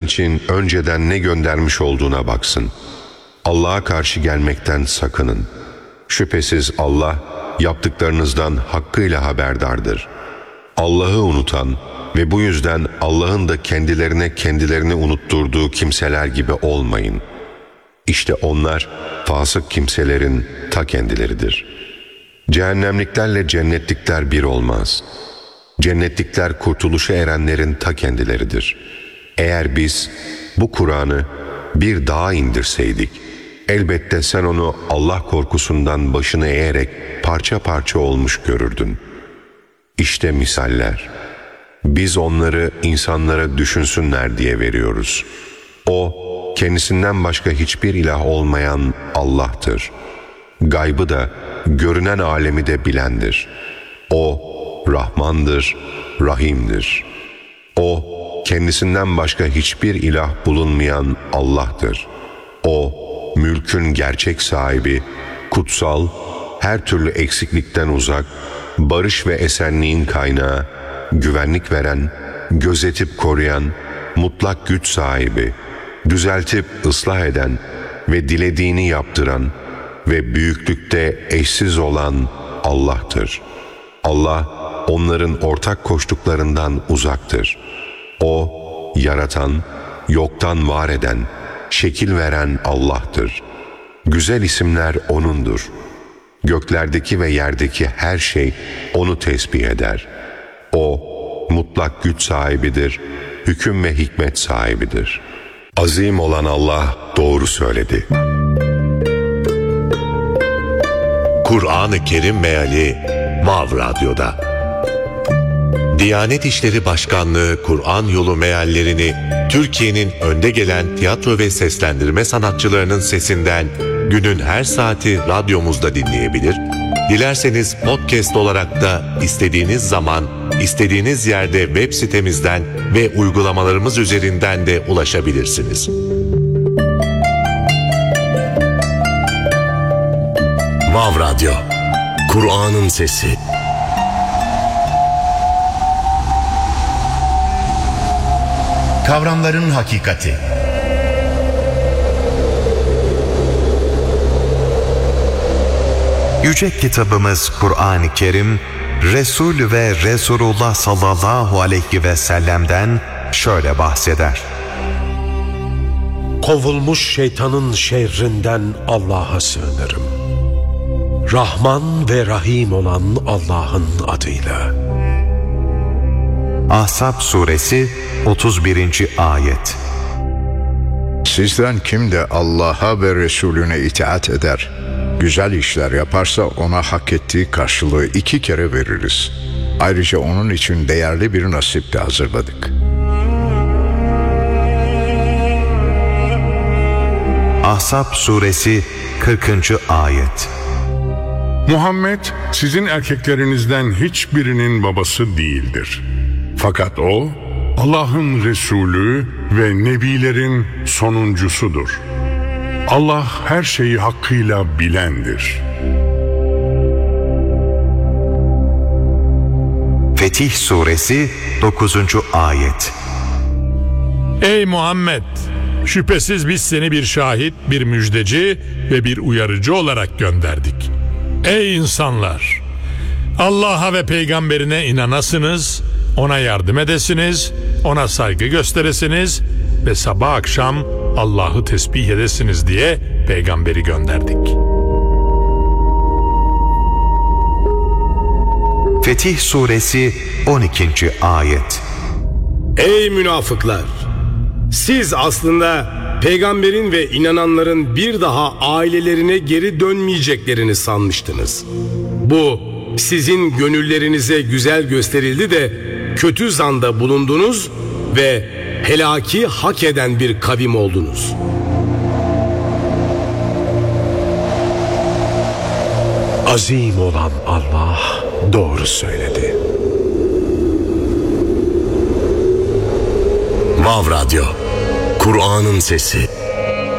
için önceden ne göndermiş olduğuna baksın. Allah'a karşı gelmekten sakının. Şüphesiz Allah yaptıklarınızdan hakkıyla haberdardır. Allah'ı unutan ve bu yüzden Allah'ın da kendilerini unutturduğu kimseler gibi olmayın. İşte onlar fasık kimselerin ta kendileridir. Cehennemliklerle cennetlikler bir olmaz. Cennetlikler kurtuluşa erenlerin ta kendileridir. Eğer biz bu Kur'an'ı bir dağa indirseydik, elbette sen onu Allah korkusundan başını eğerek parça parça olmuş görürdün. İşte misaller. Biz onları insanlara düşünsünler diye veriyoruz. O, kendisinden başka hiçbir ilah olmayan Allah'tır. Gaybı da, görünen alemi de bilendir. O, Rahmandır, Rahim'dir. O, kendisinden başka hiçbir ilah bulunmayan Allah'tır. O, mülkün gerçek sahibi, kutsal, her türlü eksiklikten uzak, barış ve esenliğin kaynağı, güvenlik veren, gözetip koruyan, mutlak güç sahibi, düzeltip ıslah eden ve dilediğini yaptıran ve büyüklükte eşsiz olan Allah'tır. Allah, onların ortak koştuklarından uzaktır. O, yaratan, yoktan var eden, şekil veren Allah'tır. Güzel isimler O'nundur. Göklerdeki ve yerdeki her şey O'nu tesbih eder. O, mutlak güç sahibidir, hüküm ve hikmet sahibidir. Azim olan Allah doğru söyledi. Kur'an-ı Kerim Meali Mav Radyo'da. Diyanet İşleri Başkanlığı Kur'an Yolu meallerini Türkiye'nin önde gelen tiyatro ve seslendirme sanatçılarının sesinden günün her saati radyomuzda dinleyebilir, dilerseniz podcast olarak da istediğiniz zaman, istediğiniz yerde web sitemizden ve uygulamalarımız üzerinden de ulaşabilirsiniz. Mav Radyo, Kur'an'ın sesi. Kavramların hakikati. Yüce kitabımız Kur'an-ı Kerim, Resul ve Resulullah sallallahu aleyhi ve sellem'den şöyle bahseder. Kovulmuş şeytanın şerrinden Allah'a sığınırım. Rahman ve Rahim olan Allah'ın adıyla. Ahzab suresi 31. ayet. Sizden kim de Allah'a ve Resulüne itaat eder, güzel işler yaparsa ona hak ettiği karşılığı 2 kere veririz. Ayrıca onun için değerli bir nasip de hazırladık. Ahzab suresi 40. ayet. Muhammed sizin erkeklerinizden hiçbirinin babası değildir. Fakat o Allah'ın Resulü ve Nebilerin sonuncusudur. Allah her şeyi hakkıyla bilendir. Fetih suresi 9. ayet. Ey Muhammed! Şüphesiz biz seni bir şahit, bir müjdeci ve bir uyarıcı olarak gönderdik. Ey insanlar! Allah'a ve peygamberine inanasınız, ona yardım edesiniz, ona saygı gösteresiniz ve sabah akşam Allah'ı tesbih edesiniz diye peygamberi gönderdik. Fetih suresi 12. ayet. Ey münafıklar! Siz aslında peygamberin ve inananların bir daha ailelerine geri dönmeyeceklerini sanmıştınız. Bu sizin gönüllerinize güzel gösterildi de kötü zanda bulundunuz ve helaki hak eden bir kavim oldunuz. Azim olan Allah doğru söyledi. Mav Radyo, Kur'an'ın sesi.